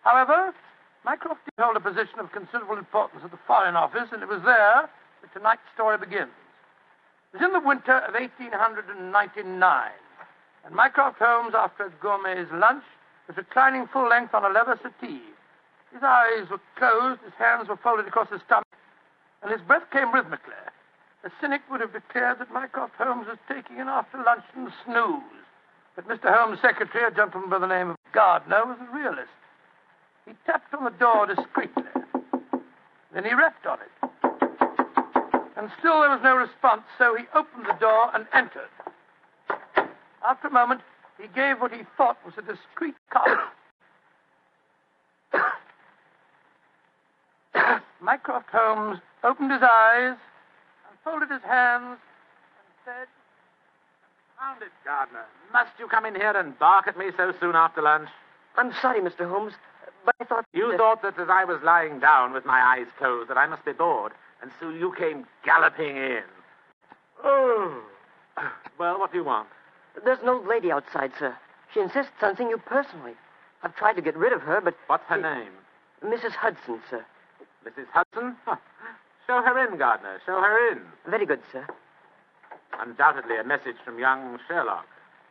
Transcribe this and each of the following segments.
However, Mycroft did hold a position of considerable importance at the Foreign Office, and it was there that tonight's story begins. It was in the winter of 1899, and Mycroft Holmes, after a gourmet's lunch, was reclining full length on a leather settee. His eyes were closed, his hands were folded across his stomach, and his breath came rhythmically. A cynic would have declared that Mycroft Holmes was taking an after-luncheon snooze. But Mr. Holmes' secretary, a gentleman by the name of Gardner, was a realist. He tapped on the door discreetly. Then he rapped on it. And still there was no response, so he opened the door and entered. After a moment, he gave what he thought was a discreet cough. Mycroft Holmes opened his eyes and folded his hands and said, "Found it, Gardner. Must you come in here and bark at me so soon after lunch?" I'm sorry, Mr. Holmes, but I thought... You thought that as I was lying down with my eyes closed that I must be bored, and so you came galloping in. Oh. Well, what do you want? There's an old lady outside, sir. She insists on seeing you personally. I've tried to get rid of her, but... What's her name? Mrs. Hudson, sir. Mrs. Hudson? Huh. Show her in, Gardner. Show her in. Very good, sir. Undoubtedly a message from young Sherlock.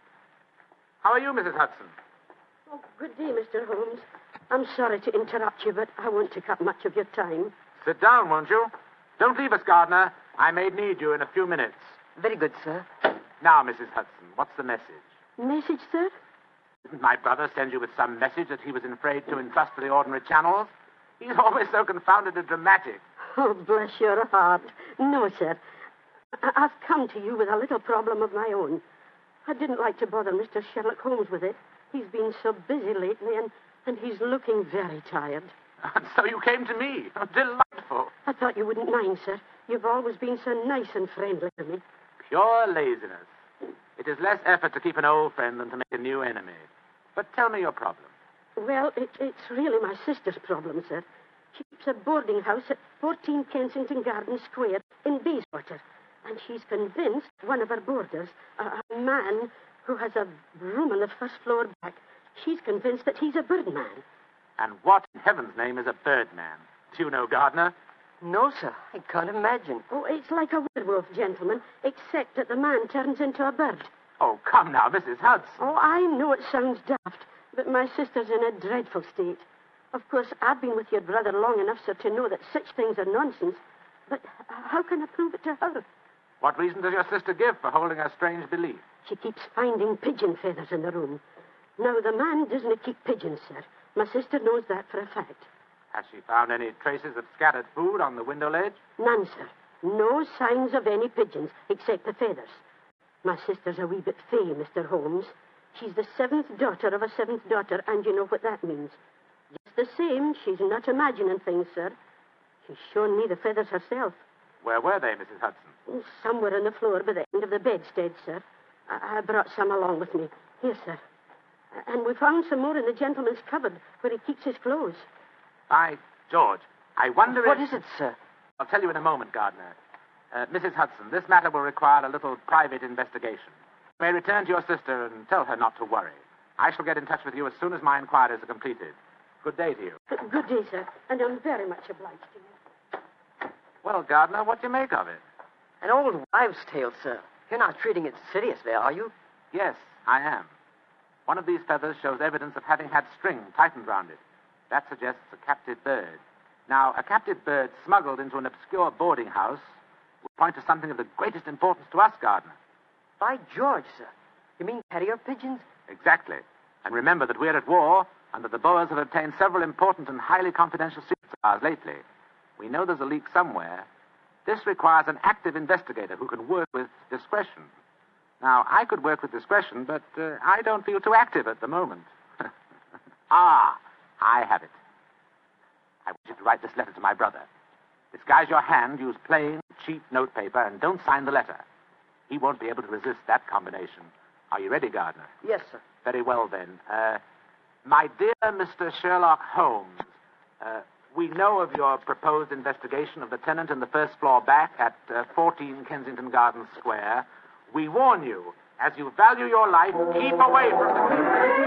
How are you, Mrs. Hudson? Oh, good day, Mr. Holmes. I'm sorry to interrupt you, but I won't take up much of your time. Sit down, won't you? Don't leave us, Gardner. I may need you in a few minutes. Very good, sir. Now, Mrs. Hudson, what's the message? Message, sir? Didn't my brother send you with some message that he was afraid to entrust to the ordinary channels? He's always so confoundedly dramatic. Oh, bless your heart. No, sir. I've come to you with a little problem of my own. I didn't like to bother Mr. Sherlock Holmes with it. He's been so busy lately, and he's looking very tired. And so you came to me. Oh, delightful. I thought you wouldn't mind, sir. You've always been so nice and friendly to me. Pure laziness. It is less effort to keep an old friend than to make a new enemy. But tell me your problem. Well, it's really my sister's problem, sir. She keeps a boarding house at 14 Kensington Gardens Square in Bayswater. And she's convinced one of her boarders, a man who has a room on the first floor back, she's convinced that he's a birdman. And what in heaven's name is a birdman? Do you know, Gardner? No, sir. I can't imagine. Oh, it's like a werewolf, gentlemen, except that the man turns into a bird. Oh, come now, Mrs. Hudson. Oh, I know it sounds daft, but my sister's in a dreadful state. Of course, I've been with your brother long enough, sir, to know that such things are nonsense. But how can I prove it to her? What reason does your sister give for holding a strange belief? She keeps finding pigeon feathers in the room. Now, the man doesn't keep pigeons, sir. My sister knows that for a fact. Has she found any traces of scattered food on the window ledge? None, sir. No signs of any pigeons, except the feathers. My sister's a wee bit fey, Mr. Holmes. She's the seventh daughter of a seventh daughter, and you know what that means. Just the same, she's not imagining things, sir. She's shown me the feathers herself. Where were they, Mrs. Hudson? Somewhere on the floor by the end of the bedstead, sir. I brought some along with me. Here, sir. And we found some more in the gentleman's cupboard where he keeps his clothes. By George, I wonder What is it, sir? I'll tell you in a moment, Gardner. Mrs. Hudson, this matter will require a little private investigation. You may return to your sister and tell her not to worry. I shall get in touch with you as soon as my inquiries are completed. Good day to you. Good day, sir. And I'm very much obliged to you. Well, Gardner, what do you make of it? An old wives' tale, sir. You're not treating it seriously, are you? Yes, I am. One of these feathers shows evidence of having had string tightened round it. That suggests a captive bird. Now, a captive bird smuggled into an obscure boarding house would point to something of the greatest importance to us, Gardner. By George, sir. You mean carrier pigeons? Exactly. And remember that we're at war, and that the Boers have obtained several important and highly confidential secrets of ours lately. We know there's a leak somewhere. This requires an active investigator who can work with discretion. Now, I could work with discretion, but I don't feel too active at the moment. I have it. I want you to write this letter to my brother. Disguise your hand, use plain, cheap notepaper, and don't sign the letter. He won't be able to resist that combination. Are you ready, Gardner? Yes, sir. Very well, then. My dear Mr. Sherlock Holmes, we know of your proposed investigation of the tenant in the first floor back at 14 Kensington Gardens Square. We warn you, as you value your life, keep away from the...